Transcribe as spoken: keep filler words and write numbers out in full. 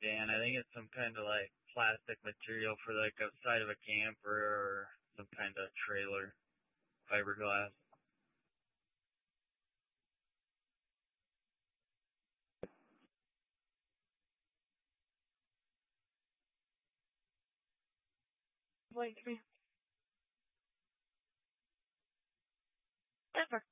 Dan. I think it's some kind of like plastic material for like outside of a camper or some kind of trailer, fiberglass. Like me. Denver.